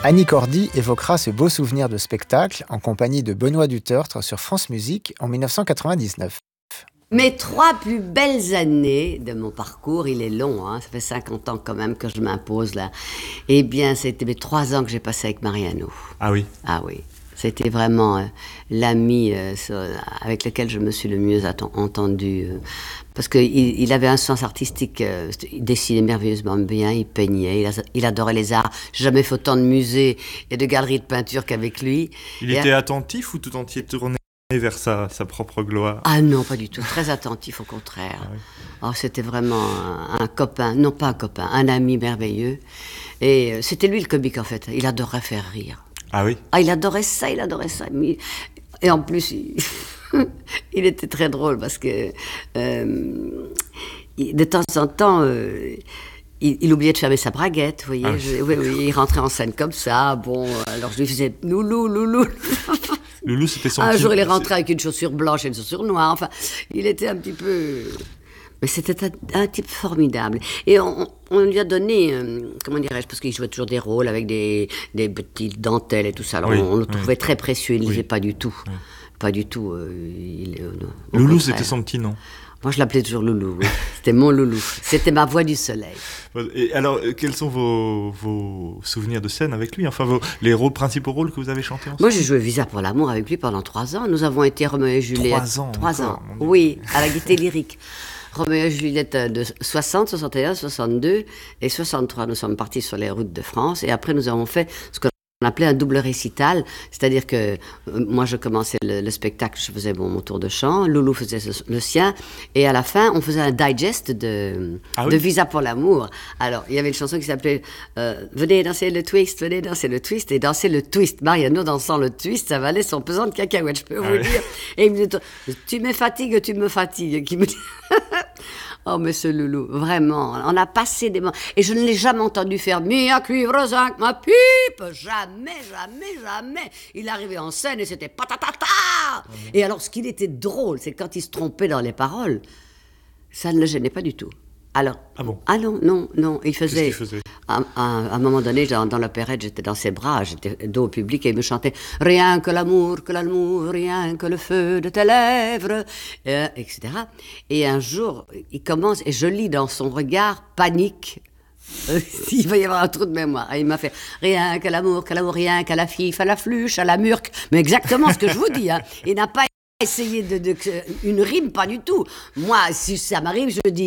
Annie Cordy évoquera ce beau souvenir de spectacle en compagnie de Benoît Dutertre sur France Musique en 1999. Mes 3 plus belles années de mon parcours, il est long, hein, ça fait 50 ans quand même que je m'impose là. Eh bien, c'était mes 3 ans que j'ai passé avec Mariano. Ah oui. Ah oui, c'était vraiment l'ami avec lequel je me suis le mieux entendu. Parce qu'il avait un sens artistique, il dessinait merveilleusement bien, il peignait, il adorait les arts. J'ai jamais fait autant de musées et de galeries de peinture qu'avec lui. Il était attentif ou tout entier tourné vers sa propre gloire? Ah non, pas du tout, très attentif au contraire. Ah oui. Oh, c'était vraiment un copain, non pas un copain, un ami merveilleux. Et c'était lui le comique en fait, il adorait faire rire. Ah oui. Ah, il adorait ça. Et en plus, il était très drôle parce que de temps en temps, il oubliait de fermer sa braguette, vous voyez. Ah oui. Oui, il rentrait en scène comme ça. Bon, alors je lui faisais loulou, loulou. Loulou, c'était son Un petit... jour, il est rentré avec une chaussure blanche et une chaussure noire. Enfin, il était un petit peu... Mais c'était un type formidable. Et on lui a donné, comment dirais-je, parce qu'il jouait toujours des rôles avec des petites dentelles et tout ça. Alors Oui, on le oui. trouvait très précieux, il ne Oui. le faisait pas du tout. Oui. Pas du tout. Au Loulou, contraire. c'était son petit nom. Moi, je l'appelais toujours Loulou. Oui. C'était mon Loulou. C'était ma voix du soleil. Et alors, quels sont vos souvenirs de scène avec lui? Enfin, les principaux rôles que vous avez chantés ensemble? Moi, j'ai joué Visa pour l'amour avec lui pendant 3 ans. Nous avons été Roméo et Juliette. 3 ans 3 ans. encore, mon Dieu. Oui, à la Gaîté Lyrique. Roméo et Juliette de 60, 61, 62 et 63. Nous sommes partis sur les routes de France et après nous avons fait ce qu'on appelait un double récital, c'est-à-dire que moi je commençais le spectacle, je faisais mon tour de chant, Loulou faisait le sien et à la fin on faisait un digest de Visa pour l'amour. Alors il y avait une chanson qui s'appelait Venez danser le twist et danser le twist. Mariano dansant le twist, ça valait son pesant de cacahuètes, je peux vous dire. Et il me dit tu me fatigues, qui me dit oh, mais ce Loulou, vraiment, on a passé des moments. Et je ne l'ai jamais entendu faire mi à cuivre zinc, ma pipe. Jamais, jamais, jamais. Il arrivait en scène et c'était patatata. Et alors, ce qu'il était drôle, c'est quand il se trompait dans les paroles, ça ne le gênait pas du tout. Alors, Ah bon? Ah non, il faisait... Qu'est-ce qu'il faisait? À un moment donné, dans l'opérette, j'étais dans ses bras, j'étais dos au public et il me chantait « Rien que l'amour, rien que le feu de tes lèvres », etc. Et un jour, il commence et je lis dans son regard « Panique ». Il va y avoir un trou de mémoire. Et il m'a fait « Rien que l'amour, rien qu'à la fif, à la fluche, à la murque ». Mais exactement ce que je vous dis. Hein. Il n'a pas essayé une rime, pas du tout. Moi, si ça m'arrive, je dis